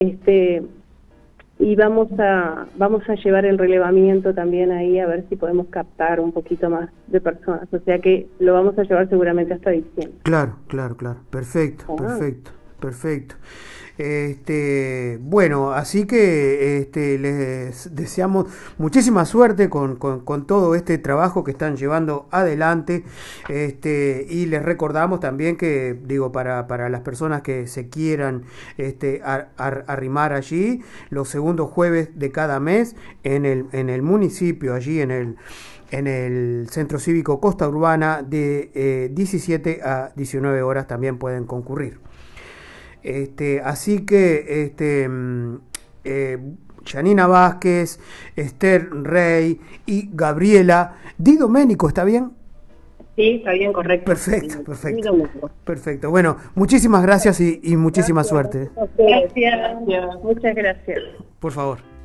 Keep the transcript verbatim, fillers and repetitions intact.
este y vamos a vamos a llevar el relevamiento también ahí a ver si podemos captar un poquito más de personas, o sea que lo vamos a llevar seguramente hasta diciembre. Claro, claro, claro, perfecto, Ah. perfecto, perfecto. Este, bueno, así que este, les deseamos muchísima suerte con, con, con todo este trabajo que están llevando adelante, este, y les recordamos también que, digo, para, para las personas que se quieran este, ar, ar, arrimar allí, los segundos jueves de cada mes en el, en el municipio, allí en el en el Centro Cívico Costa Urbana, de eh, diecisiete a diecinueve horas también pueden concurrir. Este, así que este, eh, Yanina Vázquez, Esther Rey y Gabriela Di Domenico, ¿está bien? Sí, está bien, correcto. Perfecto, perfecto. Perfecto. Bueno, muchísimas gracias y, y muchísima Gracias. suerte. Gracias. Muchas gracias. Por favor.